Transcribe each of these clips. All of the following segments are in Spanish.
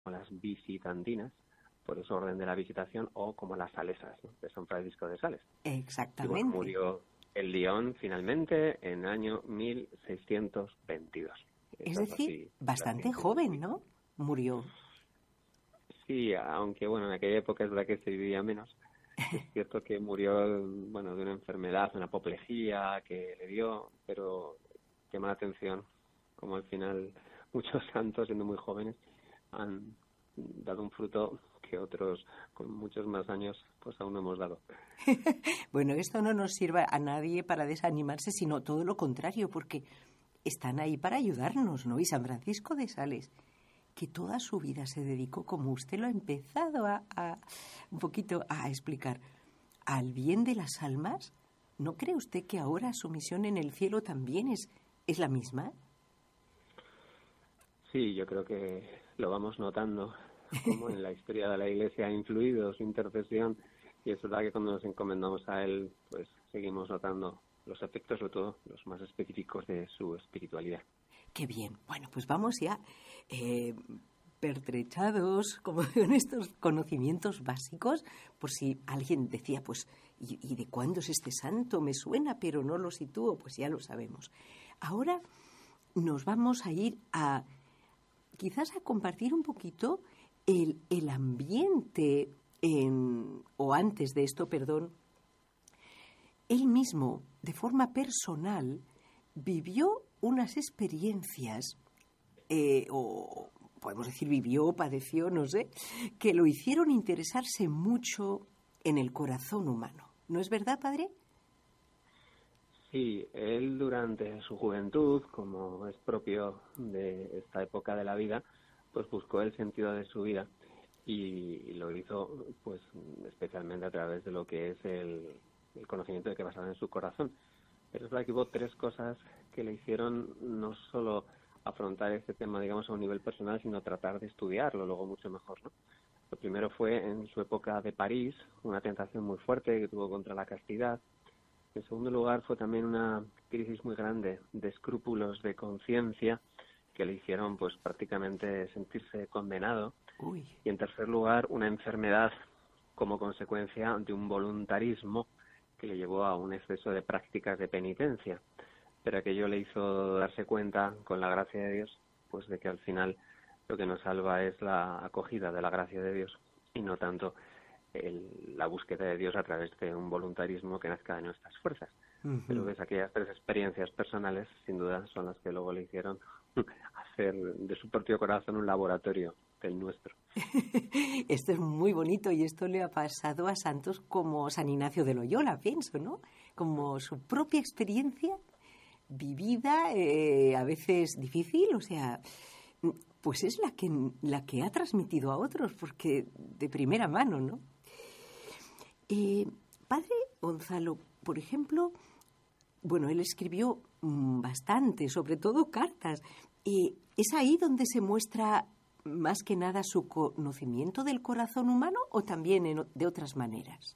las visitantinas, por eso orden de la Visitación, o como las salesas, ¿no?, de San Francisco de Sales. Exactamente. Y bueno, murió en Lyon finalmente en el año 1622. Es decir, bastante joven, ¿no? Murió. Sí, aunque bueno, en aquella época es verdad que se vivía menos. Es cierto que murió, bueno, de una enfermedad, una apoplejía que le dio, pero llama la atención como al final muchos santos, siendo muy jóvenes, han dado un fruto que otros con muchos más años pues aún no hemos dado. Bueno, esto no nos sirve a nadie para desanimarse, sino todo lo contrario, porque están ahí para ayudarnos, ¿no? Y San Francisco de Sales, que toda su vida se dedicó, como usted lo ha empezado a un poquito a explicar, al bien de las almas. ¿No cree usted que ahora su misión en el cielo también es la misma? Sí, yo creo que lo vamos notando, como en la historia de la Iglesia ha influido su intercesión, y es verdad que cuando nos encomendamos a Él, pues seguimos notando los efectos, sobre todo los más específicos de su espiritualidad. Qué bien. Bueno, pues vamos ya pertrechados como en estos conocimientos básicos, por si alguien decía, pues, ¿y de cuándo es este santo? Me suena, pero no lo sitúo, pues ya lo sabemos. Ahora nos vamos a ir quizás a compartir un poquito el ambiente, o antes de esto, perdón, él mismo, de forma personal, vivió unas experiencias, o podemos decir vivió, padeció, no sé, que lo hicieron interesarse mucho en el corazón humano. ¿No es verdad, padre? Sí, él durante su juventud, como es propio de esta época de la vida, pues buscó el sentido de su vida y lo hizo pues especialmente a través de lo que es el conocimiento de que basaba en su corazón. Pero es verdad que hubo tres cosas que le hicieron no solo afrontar este tema, digamos, a un nivel personal, sino tratar de estudiarlo luego mucho mejor, ¿no? Lo primero fue en su época de París, una tentación muy fuerte que tuvo contra la castidad. En segundo lugar, fue también una crisis muy grande de escrúpulos de conciencia que le hicieron pues prácticamente sentirse condenado. Uy. Y en tercer lugar, una enfermedad como consecuencia de un voluntarismo que le llevó a un exceso de prácticas de penitencia. Pero aquello le hizo darse cuenta, con la gracia de Dios, pues de que al final lo que nos salva es la acogida de la gracia de Dios y no tanto la búsqueda de Dios a través de un voluntarismo que nazca de nuestras fuerzas. Uh-huh. Pero ves, aquellas tres experiencias personales, sin duda, son las que luego le hicieron hacer de su propio corazón un laboratorio del nuestro. Esto es muy bonito y esto le ha pasado a santos como San Ignacio de Loyola, pienso, ¿no? Como su propia experiencia vivida, a veces difícil, o sea, pues es la que ha transmitido a otros, porque de primera mano, ¿no? Padre Gonzalo, por ejemplo, bueno, él escribió bastante, sobre todo cartas. ¿Es ahí donde se muestra más que nada su conocimiento del corazón humano o también de otras maneras?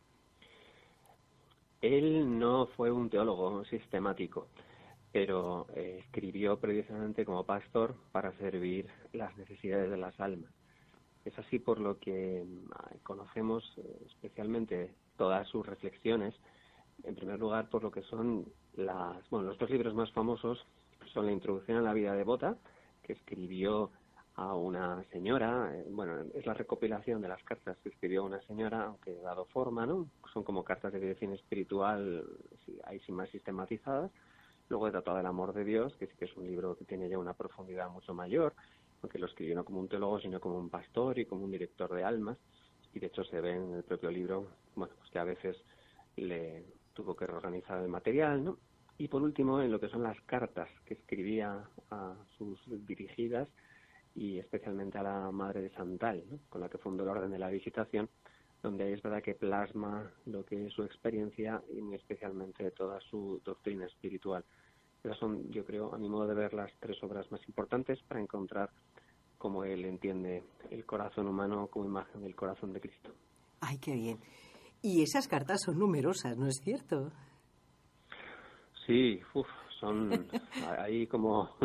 Él no fue un teólogo sistemático, pero escribió precisamente como pastor para servir las necesidades de las almas. Es así por lo que conocemos especialmente todas sus reflexiones, en primer lugar por lo que son los dos libros más famosos son La Introducción a la vida devota, que escribió a una señora, es la recopilación de las cartas que escribió una señora, aunque dado forma, ¿no? Son como cartas de dirección espiritual, ahí sí más sistematizadas. Luego el Tratado del Amor de Dios, que sí que es un libro que tiene ya una profundidad mucho mayor, aunque lo escribió no como un teólogo, sino como un pastor y como un director de almas, y de hecho se ve en el propio libro, pues que a veces le tuvo que reorganizar el material, ¿no? Y por último, en lo que son las cartas que escribía a sus dirigidas, y especialmente a la Madre de Santal, ¿no?, con la que fundó la Orden de la Visitación, donde es verdad que plasma lo que es su experiencia y muy especialmente toda su doctrina espiritual. Esas son, yo creo, a mi modo de ver, las tres obras más importantes para encontrar cómo él entiende el corazón humano como imagen del corazón de Cristo. ¡Ay, qué bien! Y esas cartas son numerosas, ¿no es cierto? Sí, son ahí como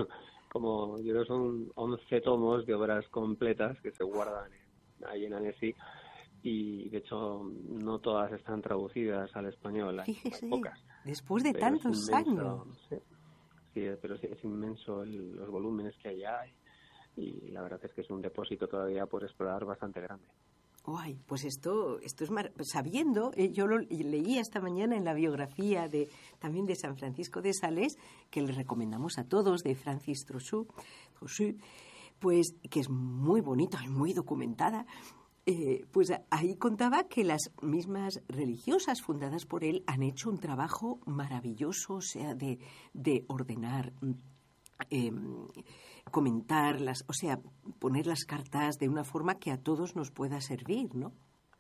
como yo creo son 11 tomos de obras completas que se guardan ahí en Annecy, y de hecho no todas están traducidas al español, hay Fíjese, pocas. después de Pero es tantos inmenso, años. sí, sí, pero sí, es inmenso los volúmenes que hay ahí, y la verdad es que es un depósito todavía por explorar bastante grande. Uy, pues esto es sabiendo, yo lo leía esta mañana en la biografía también de San Francisco de Sales, que le recomendamos a todos, de Francis Trochu, pues que es muy bonita y muy documentada. Pues ahí contaba que las mismas religiosas fundadas por él han hecho un trabajo maravilloso, o sea, de ordenar, comentarlas, o sea, poner las cartas de una forma que a todos nos pueda servir, ¿no?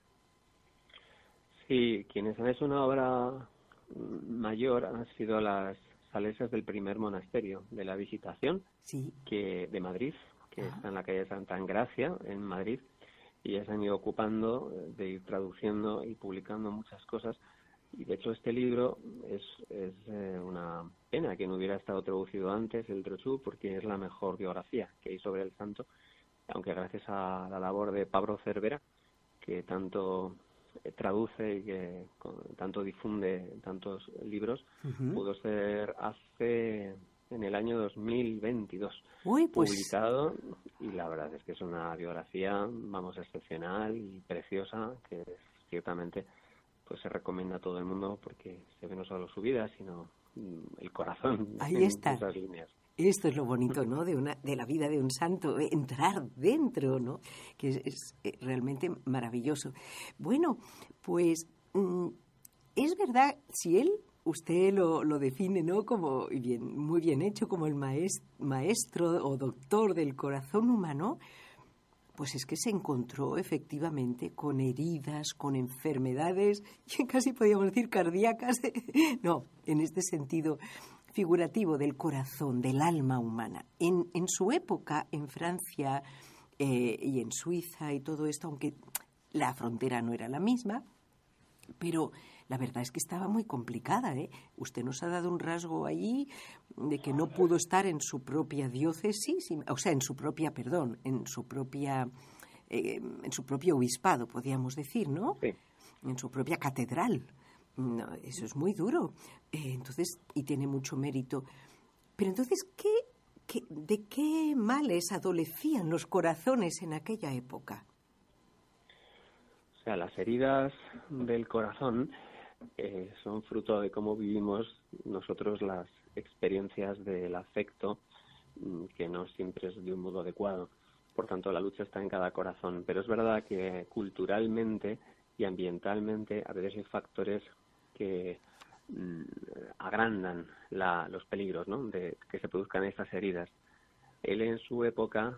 Sí, quienes han hecho una obra mayor han sido las salesas del primer monasterio de la Visitación, Sí. de Madrid, que está en la calle Santa Engracia, en Madrid, y ya se han ido ocupando de ir traduciendo y publicando muchas cosas. Y de hecho este libro es una pena que no hubiera estado traducido antes, el Trochu, porque es la mejor biografía que hay sobre el santo, aunque gracias a la labor de Pablo Cervera, que tanto traduce y que tanto difunde tantos libros, pudo ser en el año 2022 Uy, pues publicado, y la verdad es que es una biografía, vamos, excepcional y preciosa, que ciertamente pues se recomienda a todo el mundo, porque se ve no solo su vida, sino el corazón ahí en está. muchas líneas. Esto es lo bonito, ¿no? De la vida de un santo, entrar dentro, ¿no? Que es realmente maravilloso. Bueno, pues es verdad, si usted lo define, ¿no? Como muy bien hecho, como el maestro o doctor del corazón humano, pues es que se encontró efectivamente con heridas, con enfermedades, casi podríamos decir cardíacas, no, en este sentido figurativo del corazón, del alma humana. En su época, en Francia y en Suiza y todo esto, aunque la frontera no era la misma, pero la verdad es que estaba muy complicada, ¿eh? Usted nos ha dado un rasgo ahí de que no pudo estar en su propia diócesis, o sea, en su propio obispado, podríamos decir, ¿no? Sí. En su propia catedral. No, eso es muy duro. Entonces, y tiene mucho mérito. Pero entonces, ¿de qué males adolecían los corazones en aquella época? O sea, las heridas del corazón son fruto de cómo vivimos nosotros las experiencias del afecto, que no siempre es de un modo adecuado. Por tanto, la lucha está en cada corazón. Pero es verdad que culturalmente y ambientalmente a veces hay factores que agrandan los peligros, ¿no?, de que se produzcan estas heridas. Él en su época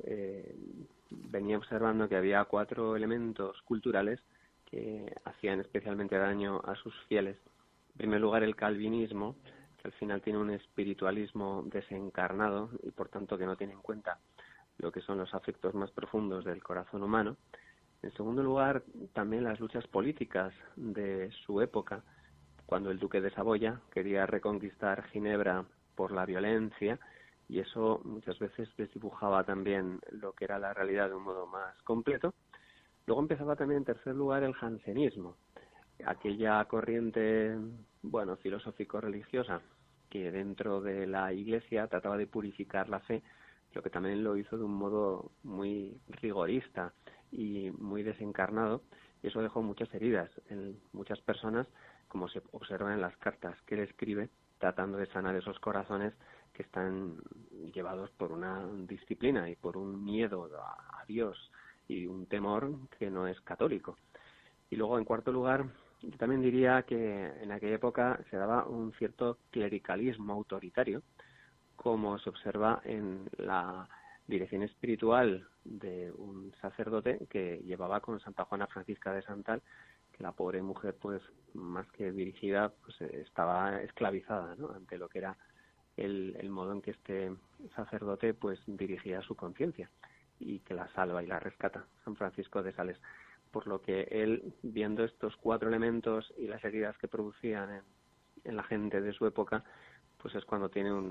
venía observando que había 4 elementos culturales que hacían especialmente daño a sus fieles. En primer lugar, el calvinismo, que al final tiene un espiritualismo desencarnado y por tanto que no tiene en cuenta lo que son los afectos más profundos del corazón humano. En segundo lugar, también las luchas políticas de su época, cuando el duque de Saboya quería reconquistar Ginebra por la violencia, y eso muchas veces desdibujaba también lo que era la realidad de un modo más completo. Luego empezaba también, en tercer lugar, el jansenismo, aquella corriente, filosófico-religiosa que dentro de la Iglesia trataba de purificar la fe, lo que también lo hizo de un modo muy rigorista y muy desencarnado, y eso dejó muchas heridas en muchas personas, como se observa en las cartas que él escribe, tratando de sanar esos corazones que están llevados por una disciplina y por un miedo a Dios y un temor que no es católico. Y luego, en cuarto lugar, yo también diría que en aquella época se daba un cierto clericalismo autoritario, como se observa en la dirección espiritual de un sacerdote que llevaba con Santa Juana Francisca de Santal, que la pobre mujer, pues más que dirigida, pues estaba esclavizada, ¿no?, ante lo que era el modo en que este sacerdote pues dirigía su conciencia y que la salva y la rescata, San Francisco de Sales. Por lo que él, viendo estos 4 elementos y las heridas que producían en la gente de su época, pues es cuando tiene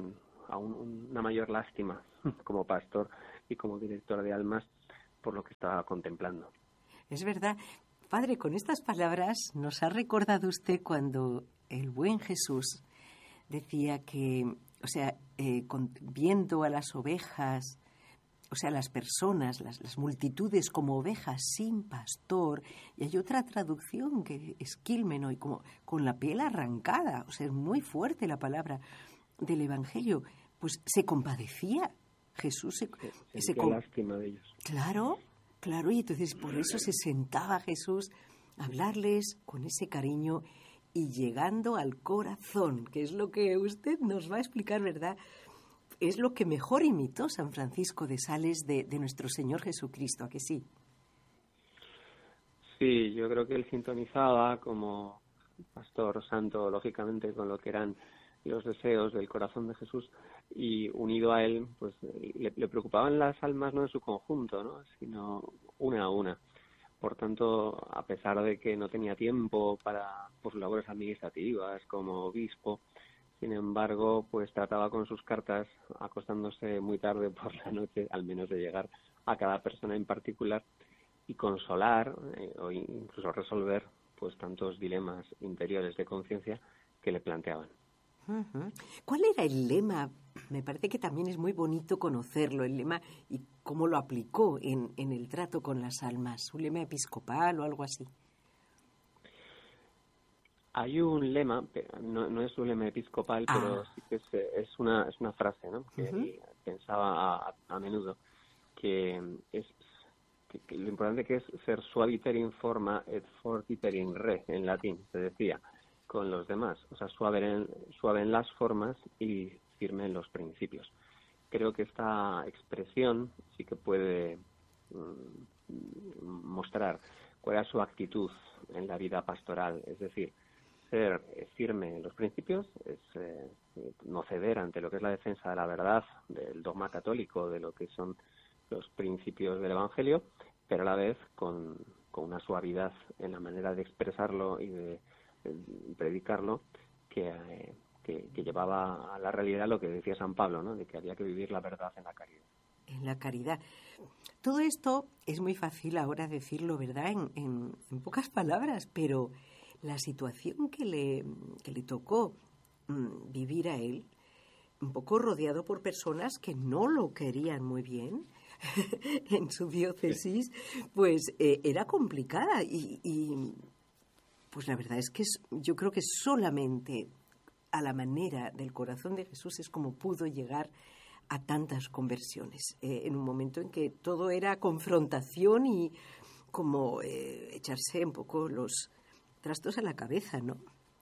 una mayor lástima como pastor y como director de almas por lo que estaba contemplando. Es verdad. Padre, con estas palabras nos ha recordado usted cuando el buen Jesús decía que, o sea, viendo a las ovejas, o sea, las personas, las multitudes como ovejas sin pastor, y hay otra traducción que es quilmeno, y como con la piel arrancada, o sea, es muy fuerte la palabra del Evangelio, pues se compadecía. Jesús sentía lástima de ellos. Claro, y entonces por eso se sentaba Jesús a hablarles con ese cariño y llegando al corazón, que es lo que usted nos va a explicar, ¿verdad? Es lo que mejor imitó San Francisco de Sales de nuestro Señor Jesucristo, ¿a que sí? Sí, yo creo que él sintonizaba como pastor santo, lógicamente, con lo que eran los deseos del corazón de Jesús, y unido a él, pues le preocupaban las almas no en su conjunto, ¿no?, sino una a una. Por tanto, a pesar de que no tenía tiempo para sus labores administrativas como obispo, sin embargo, pues trataba con sus cartas, acostándose muy tarde por la noche, al menos de llegar a cada persona en particular y consolar o incluso resolver pues tantos dilemas interiores de conciencia que le planteaban. Uh-huh. ¿Cuál era el lema? Me parece que también es muy bonito conocerlo, el lema, y cómo lo aplicó en el trato con las almas. ¿Un lema episcopal o algo así? Hay un lema, no es un lema episcopal, pero sí que es una frase, ¿no?, que él pensaba a menudo, que es que lo importante que es ser suaviter in forma et fortiter in re, en latín, se decía, con los demás, o sea, suave en las formas y firme en los principios. Creo que esta expresión sí que puede mostrar cuál era su actitud en la vida pastoral, es decir, ser firme en los principios, es no ceder ante lo que es la defensa de la verdad, del dogma católico, de lo que son los principios del Evangelio, pero a la vez con una suavidad en la manera de expresarlo y de predicarlo que llevaba a la realidad lo que decía San Pablo, ¿no?, de que había que vivir la verdad en la caridad. En la caridad. Todo esto es muy fácil ahora decirlo, ¿verdad?, en pocas palabras, pero la situación que le tocó vivir a él, un poco rodeado por personas que no lo querían muy bien en su diócesis, pues era complicada y pues la verdad es que yo creo que solamente a la manera del corazón de Jesús es como pudo llegar a tantas conversiones, en un momento en que todo era confrontación y como echarse un poco los trastos a la cabeza, ¿no?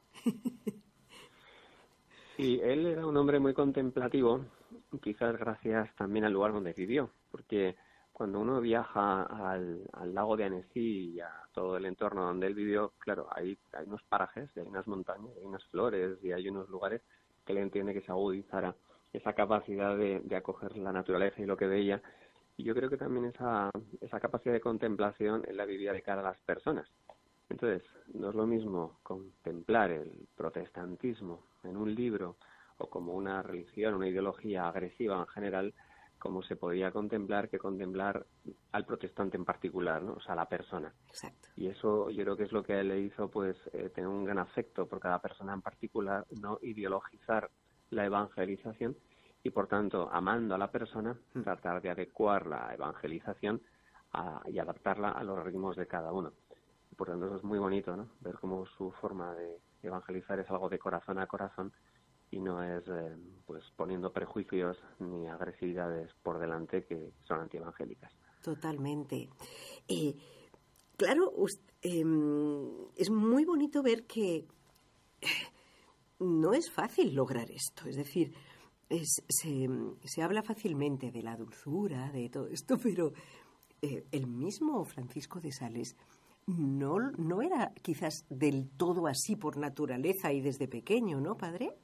Sí, él era un hombre muy contemplativo, quizás gracias también al lugar donde vivió, porque cuando uno viaja al lago de Annecy y a todo el entorno donde él vivió, claro, hay unos parajes, hay unas montañas, hay unas flores y hay unos lugares que él entiende que se agudizara esa capacidad de acoger la naturaleza y lo que veía. Y yo creo que también esa capacidad de contemplación él la vivía de cara a las personas. Entonces, no es lo mismo contemplar el protestantismo en un libro o como una religión, una ideología agresiva en general, como se podía contemplar al protestante en particular, ¿no?, o sea, a la persona. Exacto. Y eso yo creo que es lo que a él le hizo pues tener un gran afecto por cada persona en particular, no ideologizar la evangelización y, por tanto, amando a la persona, tratar de adecuar la evangelización y adaptarla a los ritmos de cada uno. Por tanto, eso es muy bonito, ¿no?, ver cómo su forma de evangelizar es algo de corazón a corazón y no es pues poniendo prejuicios ni agresividades por delante que son antievangélicas. Totalmente. Claro, es muy bonito ver que no es fácil lograr esto. Es decir, se habla fácilmente de la dulzura, de todo esto, pero el mismo Francisco de Sales no era quizás del todo así por naturaleza y desde pequeño, ¿no, padre?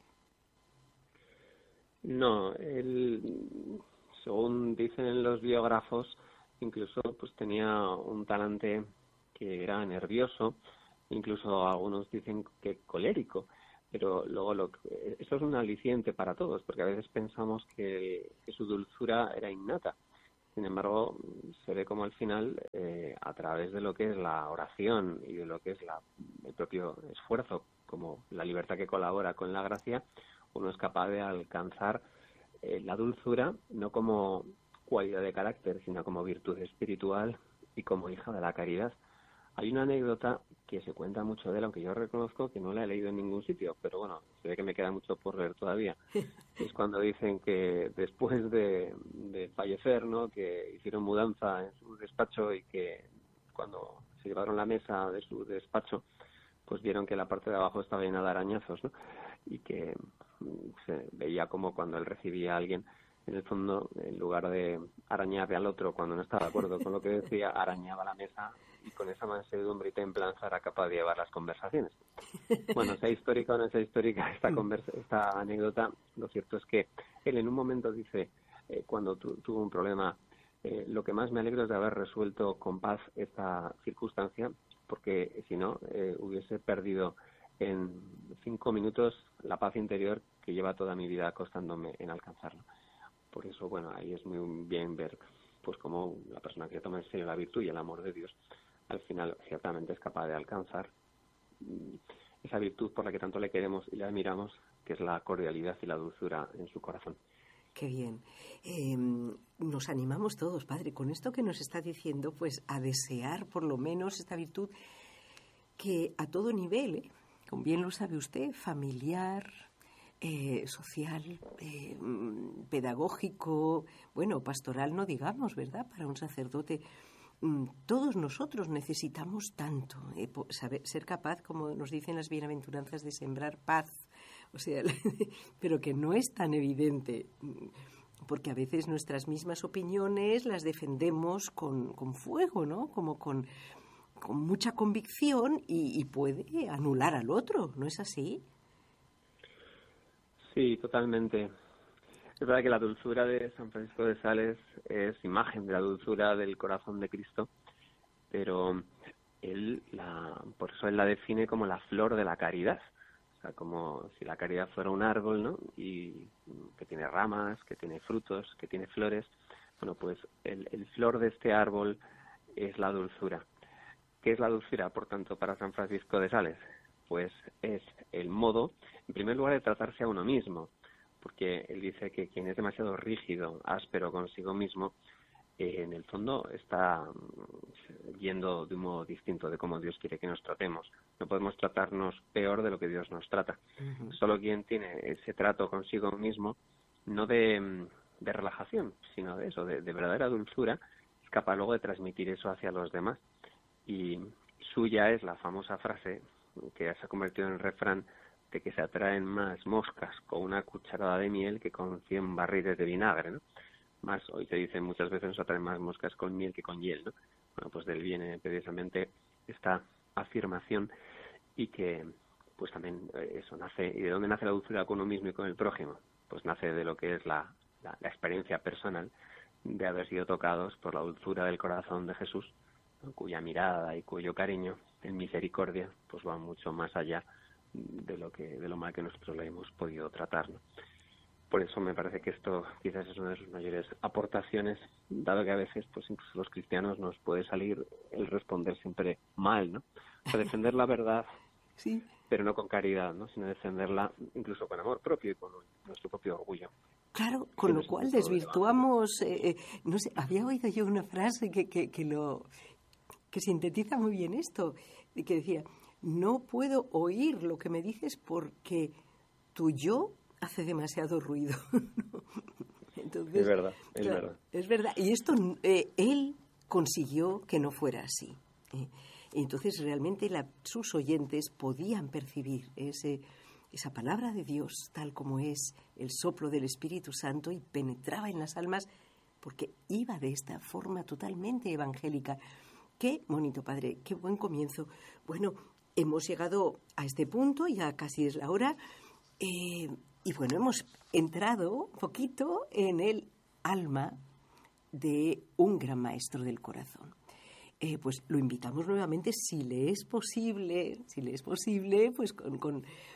No, él, según dicen los biógrafos, incluso pues tenía un talante que era nervioso, incluso algunos dicen que colérico, Pero luego eso es un aliciente para todos, porque a veces pensamos que su dulzura era innata. Sin embargo, se ve como al final, a través de lo que es la oración y de lo que es el propio esfuerzo, como la libertad que colabora con la gracia, uno es capaz de alcanzar la dulzura no como cualidad de carácter, sino como virtud espiritual y como hija de la caridad. Hay una anécdota que se cuenta mucho de él, aunque yo reconozco que no la he leído en ningún sitio, pero bueno, se ve que me queda mucho por leer todavía. Es cuando dicen que después de fallecer, ¿no?, que hicieron mudanza en su despacho y que cuando se llevaron la mesa de su despacho, pues vieron que la parte de abajo estaba llena de arañazos, ¿no? Y que se veía como cuando él recibía a alguien, en el fondo, en lugar de arañarle al otro cuando no estaba de acuerdo con lo que decía, arañaba la mesa y con esa mansedumbre y templanza era capaz de llevar las conversaciones. Bueno, sea histórica o no sea histórica esta anécdota, lo cierto es que él en un momento dice, cuando tuvo un problema, lo que más me alegro es de haber resuelto con paz esta circunstancia, porque si no, hubiese perdido en 5 minutos la paz interior que lleva toda mi vida costándome en alcanzarlo. Por eso, bueno, ahí es muy bien ver pues cómo la persona que toma en serio la virtud y el amor de Dios, al final ciertamente es capaz de alcanzar esa virtud por la que tanto le queremos y le admiramos, que es la cordialidad y la dulzura en su corazón. Qué bien. Nos animamos todos, Padre, con esto que nos está diciendo, pues a desear por lo menos esta virtud que a todo nivel, como bien lo sabe usted, familiar, social, pedagógico, bueno, pastoral no digamos, ¿verdad? Para un sacerdote, todos nosotros necesitamos tanto, ser capaz, como nos dicen las bienaventuranzas, de sembrar paz, o sea, pero que no es tan evidente, porque a veces nuestras mismas opiniones las defendemos con fuego, ¿no? Como con mucha convicción y puede anular al otro, ¿no es así? Sí, totalmente. Es verdad que la dulzura de San Francisco de Sales es imagen de la dulzura del corazón de Cristo, pero por eso él la define como la flor de la caridad. O sea, como si la caridad fuera un árbol, ¿no? Y que tiene ramas, que tiene frutos, que tiene flores. Bueno, pues el flor de este árbol es la dulzura. ¿Qué es la dulzura, por tanto, para San Francisco de Sales? Pues es el modo, en primer lugar, de tratarse a uno mismo, porque él dice que quien es demasiado rígido, áspero consigo mismo, en el fondo está yendo de un modo distinto de cómo Dios quiere que nos tratemos. No podemos tratarnos peor de lo que Dios nos trata. Uh-huh. Solo quien tiene ese trato consigo mismo, no de relajación, sino de eso, de verdadera dulzura, es capaz luego de transmitir eso hacia los demás. Y suya es la famosa frase que se ha convertido en refrán de que se atraen más moscas con una cucharada de miel que con 100 barriles de vinagre, ¿no? Más, hoy se dice muchas veces, nos atraen más moscas con miel que con hiel, ¿no? Bueno, pues de él viene precisamente esta afirmación y que, pues también eso nace. ¿Y de dónde nace la dulzura con uno mismo y con el prójimo? Pues nace de lo que es la experiencia personal de haber sido tocados por la dulzura del corazón de Jesús, ¿no? Cuya mirada y cuyo cariño en misericordia pues va mucho más allá de lo mal que nosotros le hemos podido tratar, ¿no? Por eso me parece que esto quizás es una de sus mayores aportaciones, dado que a veces pues incluso los cristianos nos puede salir el responder siempre mal, ¿no? O sea, defender la verdad, sí, pero no con caridad, ¿no? Sino defenderla incluso con amor propio y con nuestro propio orgullo. Claro, con lo cual desvirtuamos, no sé, había oído yo una frase que sintetiza muy bien esto, que decía: no puedo oír lo que me dices porque tu yo hace demasiado ruido. Entonces, es verdad, claro, verdad. Es verdad. Y esto él consiguió que no fuera así. Entonces realmente sus oyentes podían percibir esa palabra de Dios tal como es, el soplo del Espíritu Santo, y penetraba en las almas porque iba de esta forma totalmente evangélica. Qué bonito, Padre, qué buen comienzo. Bueno, hemos llegado a este punto, ya casi es la hora, y bueno, hemos entrado un poquito en el alma de un gran maestro del corazón. Pues lo invitamos nuevamente, si le es posible, pues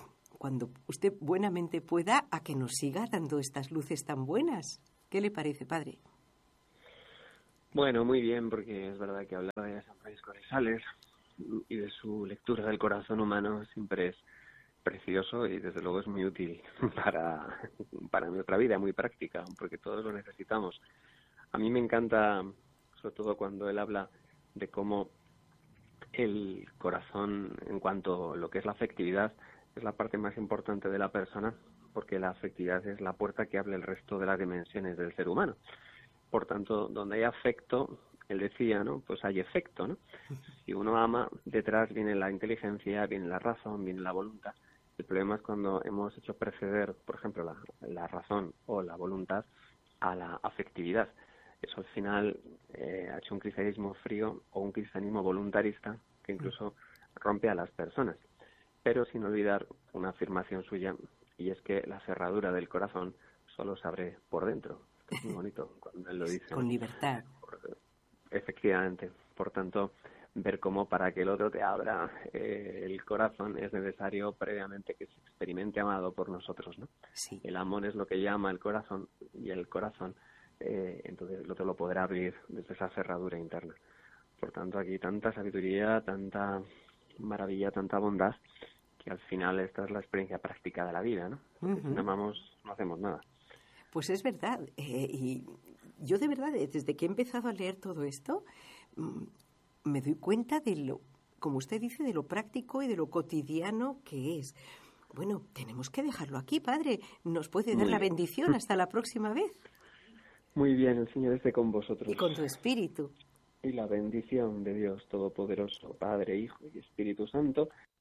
cuando usted buenamente pueda, a que nos siga dando estas luces tan buenas. ¿Qué le parece, padre? Bueno, muy bien, porque es verdad que hablar de San Francisco de Sales y de su lectura del corazón humano siempre es precioso y desde luego es muy útil para nuestra vida, muy práctica, porque todos lo necesitamos. A mí me encanta, sobre todo cuando él habla de cómo el corazón, en cuanto a lo que es la afectividad, es la parte más importante de la persona, porque la afectividad es la puerta que abre el resto de las dimensiones del ser humano. Por tanto, donde hay afecto, él decía, ¿no? Pues hay efecto, ¿no? Si uno ama, detrás viene la inteligencia, viene la razón, viene la voluntad. El problema es cuando hemos hecho preceder, por ejemplo, la razón o la voluntad a la afectividad. Eso al final ha hecho un cristianismo frío o un cristianismo voluntarista que incluso rompe a las personas. Pero sin olvidar una afirmación suya, y es que la cerradura del corazón solo se abre por dentro. Es muy bonito cuando él lo dice. Con libertad. Efectivamente. Por tanto, ver cómo para que el otro te abra el corazón es necesario previamente que se experimente amado por nosotros, ¿no? Sí. El amor es lo que llama el corazón y el corazón entonces el otro lo podrá abrir desde esa cerradura interna. Por tanto, aquí tanta sabiduría, tanta maravilla, tanta bondad, que al final esta es la experiencia práctica de la vida, ¿no? Porque si no amamos, no hacemos nada. Pues es verdad. Y yo de verdad, desde que he empezado a leer todo esto, me doy cuenta de lo, como usted dice, de lo práctico y de lo cotidiano que es. Bueno, tenemos que dejarlo aquí, padre. ¿Nos puede dar la bendición hasta la próxima vez? Muy bien, el Señor esté con vosotros. Y con tu espíritu. Y la bendición de Dios Todopoderoso, Padre, Hijo y Espíritu Santo,